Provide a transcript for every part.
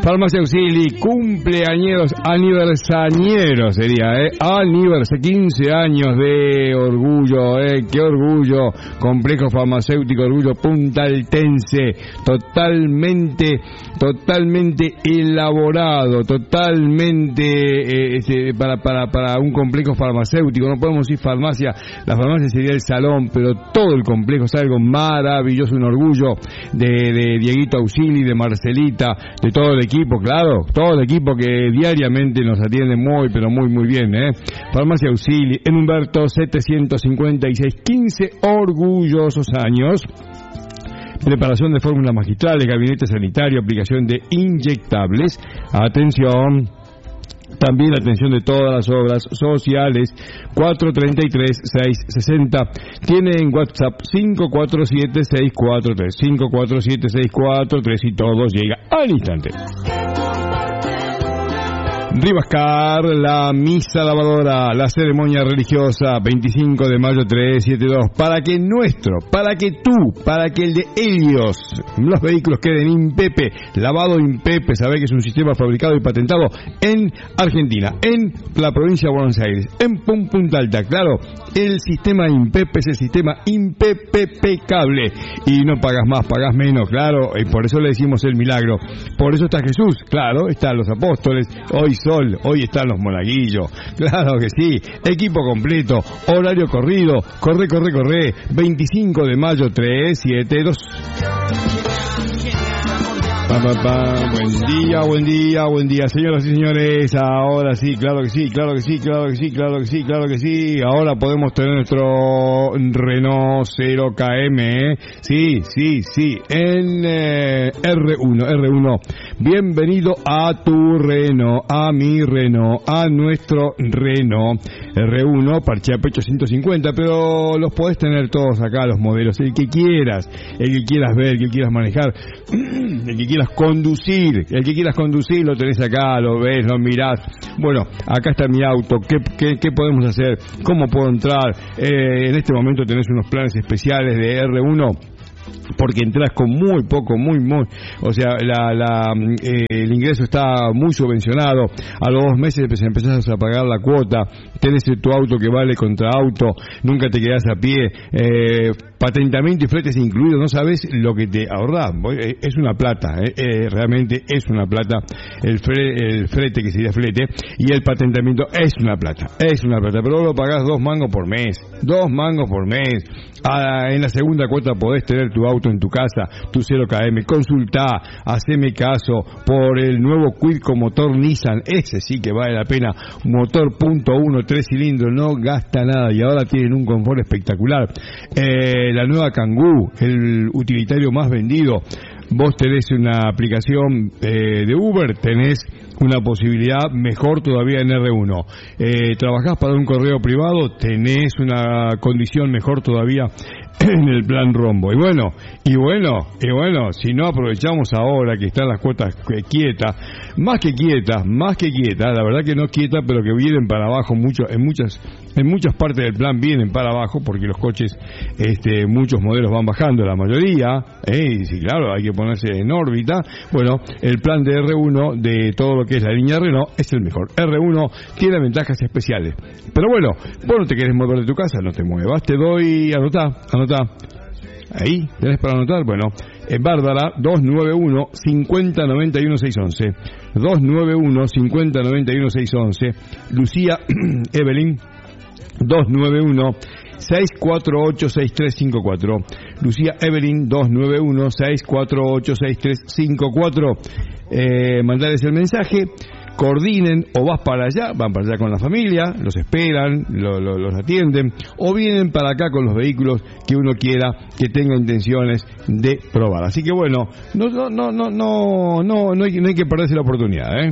Farmacia Auxili, cumpleañeros, aniversañeros sería, aniversario, 15 años de orgullo, qué orgullo, complejo farmacéutico, orgullo puntaltense, totalmente elaborado, totalmente para un complejo farmacéutico. No podemos decir farmacia, la farmacia sería el salón, pero todo el complejo es algo maravilloso, un orgullo de Dieguito Auxili, de Marcelita, de todo el equipo, claro, todo el equipo que diariamente nos atiende muy, pero muy bien, Farmacia Auxili, en Humberto 756, 15 orgullosos años. Preparación de fórmulas magistrales, gabinete sanitario, aplicación de inyectables. Atención. También atención de todas las obras sociales. 433-660. Tiene en WhatsApp 547-643. 547-643 y todo llega al instante. Rivascar, la misa lavadora, la ceremonia religiosa, 25 de mayo 372, para que el de Helios, los vehículos queden INPEPE, lavado INPEPE, sabe que es un sistema fabricado y patentado en Argentina, en la provincia de Buenos Aires, en Punta Alta, claro, el sistema INPEPE es el sistema impepecable, y no pagas más, pagas menos, claro, y por eso le decimos el milagro, por eso está Jesús, claro, están los apóstoles, hoy hoy están los monaguillos, claro que sí, equipo completo, horario corrido, corre, 25 de mayo 372. Buen día, señoras y señores. Ahora sí, claro que sí. Ahora podemos tener nuestro Renault 0KM, Sí, en R1. Bienvenido a tu Renault, a mi Renault, a nuestro Renault R1, parche a pecho 150, pero los podés tener todos acá, los modelos, el que quieras ver, el que quieras manejar, el que quieras conducir, lo tenés acá, lo ves, lo mirás. Bueno, acá está mi auto, ¿qué podemos hacer? ¿Cómo puedo entrar? En este momento tenés unos planes especiales de R1, porque entras con muy poco, o sea, el ingreso está muy subvencionado. A los 2 meses empezás a pagar la cuota, tenés tu auto que vale contra auto, nunca te quedás a pie, patentamiento y fletes incluidos, no sabes lo que te ahorrás, es una plata, realmente es una plata, el frete, que sería flete, y el patentamiento es una plata, pero lo pagás 2 mangos por mes, en la segunda cuota podés tener tu auto en tu casa, tu 0KM, consultá, haceme caso por el nuevo Kwid con motor Nissan, ese sí que vale la pena, motor .1, 3 cilindros, no gasta nada y ahora tienen un confort espectacular. La nueva Kangoo, el utilitario más vendido. Vos tenés una aplicación de Uber, tenés una posibilidad mejor todavía en R1. Trabajás para un correo privado, tenés una condición mejor todavía en el plan Rombo. Y bueno, si no aprovechamos ahora que están las cuotas quietas, más que quietas, la verdad que no quietas, pero que vienen para abajo en muchas partes del plan vienen para abajo, porque los coches, muchos modelos van bajando, la mayoría, y sí, claro, hay que ponerse en órbita. Bueno, el plan de R1 de todo lo que es la línea Renault es el mejor. R1 tiene ventajas especiales. Pero bueno, vos no te querés mover de tu casa, no te muevas, te doy, anotá. Ahí, ¿tenés para anotar? Bueno, en Bárbara, 291-5091-611. 291-5091-611. Lucía Evelyn, 291-648-6354. Lucía Evelyn, 291-648-6354. Mandales el mensaje, coordinen, o van para allá con la familia, los esperan, los atienden, o vienen para acá con los vehículos que uno quiera, que tenga intenciones de probar. Así que bueno, no hay que perderse la oportunidad,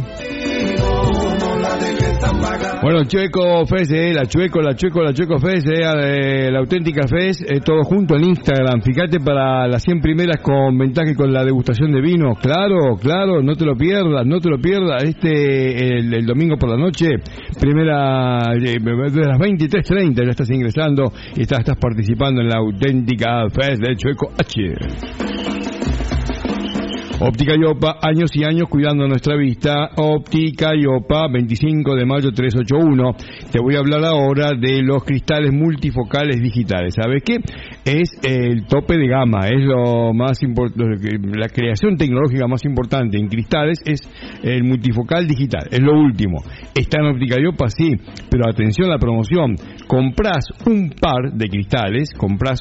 Bueno, Chueco Fest, la Chueco Fest, la auténtica Fest, todo junto en Instagram. Fíjate para las 100 primeras con ventaja y con la degustación de vino. Claro, no te lo pierdas. El domingo por la noche, primera, de las 23:30 ya estás ingresando y estás participando en la auténtica Fest de Chueco H. Óptica Iopa, años y años cuidando nuestra vista. Óptica Iopa, 25 de mayo 381. Te voy a hablar ahora de los cristales multifocales digitales. ¿Sabes qué? Es el tope de gama, es lo más importante, la creación tecnológica más importante en cristales es el multifocal digital, es lo último. Está en Óptica Iopa, sí, pero atención a la promoción. Comprás un par de cristales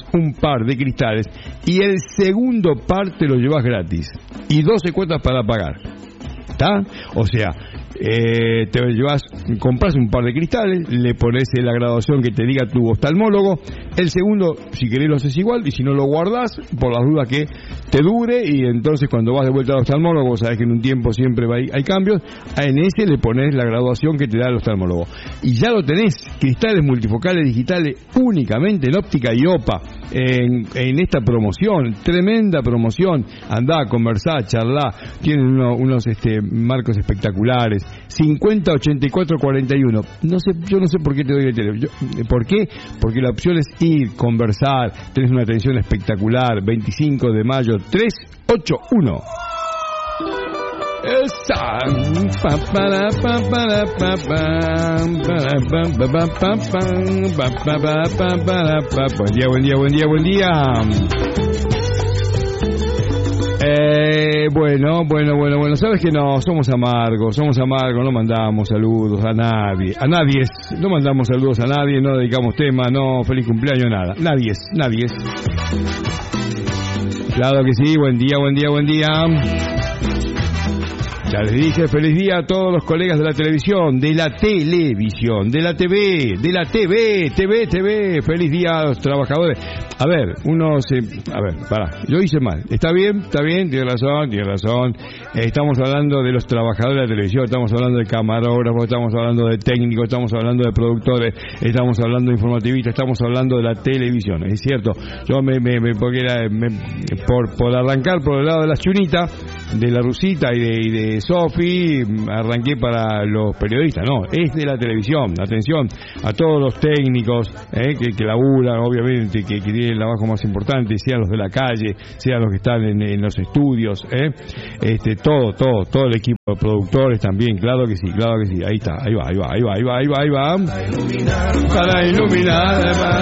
y el segundo par te lo llevas gratis y 12 cuotas para pagar. ¿Está? O sea, te llevas, compras un par de cristales, le pones la graduación que te diga tu oftalmólogo, el segundo, si querés lo haces igual, y si no lo guardás, por las dudas que te dure, y entonces cuando vas de vuelta al oftalmólogo, sabes que en un tiempo siempre hay cambios, en ese le pones la graduación que te da el oftalmólogo. Y ya lo tenés, cristales multifocales digitales únicamente en Óptica Iopa, en esta promoción, tremenda promoción. Andá, conversá, charlá, tienen unos marcos espectaculares. 50 84 41. Yo no sé por qué te doy el teléfono. ¿Por qué? Porque la opción es ir, conversar, tenés una atención espectacular. 25 de mayo 381. Buen día. Bueno, sabes que no, somos amargos, no mandamos saludos a nadie, no mandamos saludos a nadie, no dedicamos tema, no, feliz cumpleaños, nada, nadie es. Claro que sí, buen día. Ya les dije, feliz día a todos los colegas de la televisión, de la TV, feliz día a los trabajadores. A ver, yo hice mal. Está bien, tiene razón. Estamos hablando de los trabajadores de la televisión, estamos hablando de camarógrafos, estamos hablando de técnicos, estamos hablando de productores, estamos hablando de informativistas, estamos hablando de la televisión. Es cierto, yo por arrancar por el lado de la chunita, de la Rusita y de Sofi, arranqué para los periodistas. No, es de la televisión. Atención a todos los técnicos que laburan, obviamente, que tienen el trabajo más importante, sean los de la calle, sean los que están en los estudios, todo el equipo de productores también, claro que sí, ahí va. Para iluminar,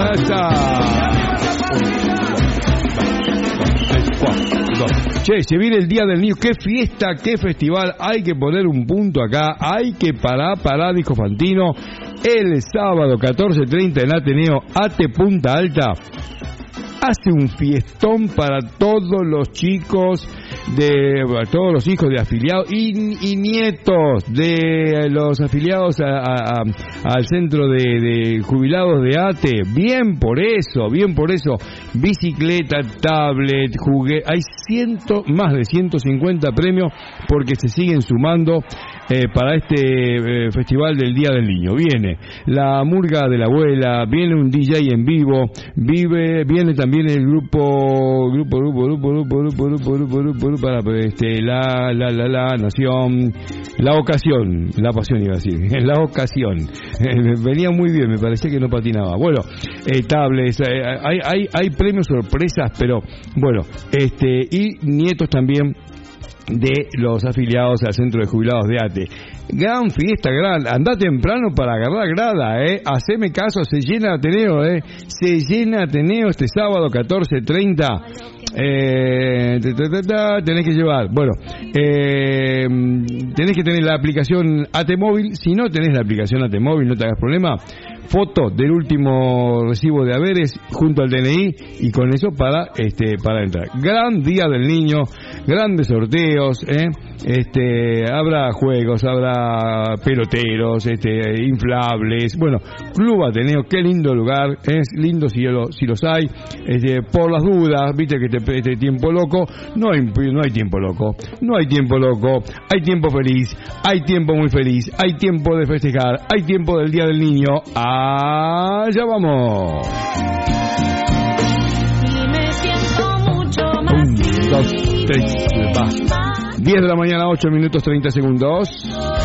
Che, se viene el Día del Niño, qué fiesta, qué festival, hay que poner un punto acá, hay que parar Disco Fantino, el sábado 14:30 en Ateneo, ATE Punta Alta, hace un fiestón para todos los chicos, todos los hijos de afiliados y nietos de los afiliados al centro de jubilados de ATE. Bien por eso, bicicleta, tablet, juguete, hay más de 150 premios porque se siguen sumando para este festival del Día del Niño. Viene la murga de la abuela, viene un DJ en vivo, viene también el grupo para la nación, la ocasión, la pasión iba a decir, la ocasión. Venía muy bien, me parecía que no patinaba. Bueno, tablets, hay premios sorpresas, pero bueno, y nietos también de los afiliados al centro de jubilados de ATE. Gran fiesta, andá temprano para agarrar grada, haceme caso, se llena Ateneo, se llena Ateneo este sábado 14:30. Tenés que llevar, tenés que tener la aplicación ATE Móvil. Si no tenés la aplicación ATE Móvil, no te hagas problema, foto del último recibo de haberes junto al DNI y con eso para entrar. Gran Día del Niño, grandes sorteos, habrá juegos, habrá peloteros, inflables. Bueno, Club Ateneo, qué lindo lugar, es lindo si los hay. Por las dudas, viste que este tiempo loco, no hay tiempo loco, hay tiempo feliz, hay tiempo muy feliz, hay tiempo de festejar, hay tiempo del Día del Niño. ¡Allá vamos! Y me siento mucho más 1, 2, 3, va. 10 de la mañana, 8 minutos 30 segundos.